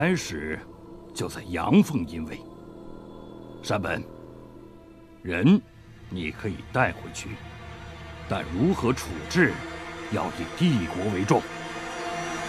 开始就在阳奉阴违。山本，人你可以带回去，但如何处置，要以帝国为重。